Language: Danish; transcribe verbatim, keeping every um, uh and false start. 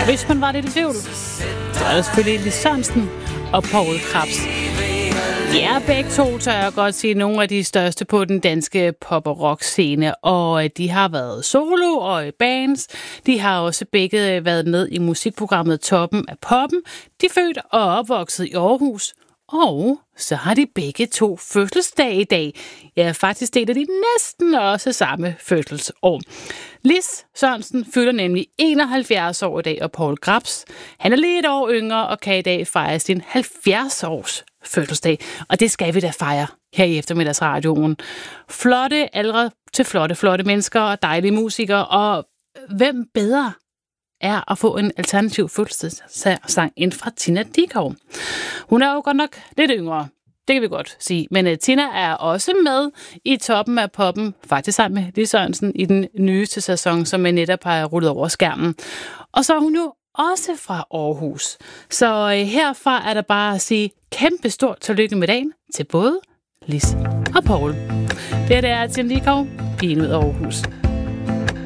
Hvis man var lidt i tvivl, så er det selvfølgelig Lis Sørensen og Poul Krebs. Ja, begge to tør jeg godt sige nogle af de største på den danske pop- og rock-scene, og de har været solo og i bands. De har også begge været med i musikprogrammet Toppen af Poppen. De er født og opvokset i Aarhus, og så har de begge to fødselsdag i dag. Ja, faktisk deler de næsten også samme fødselsår. Lis Sørensen fylder nemlig enoghalvfjerds år i dag, og Poul Krebs, han er lige et år yngre og kan i dag fejre sin halvfjerds års fødselsdag. Og det skal vi da fejre her i eftermiddagsradioen. Flotte aldre til flotte, flotte mennesker og dejlige musikere, og hvem bedre er at få en alternativ fødselsdagssang end fra Tina Dickow. Hun er jo godt nok lidt yngre, det kan vi godt sige. Men uh, Tina er også med i Toppen af Poppen, faktisk sammen med Lis Sørensen i den nyeste sæson, som jeg netop har rullet over skærmen. Og så er hun jo også fra Aarhus. Så uh, herfra er der bare at sige kæmpe stort tillykke med dagen til både Lis og Poul. Det er det er Tina Dickow, pigen ud af Aarhus.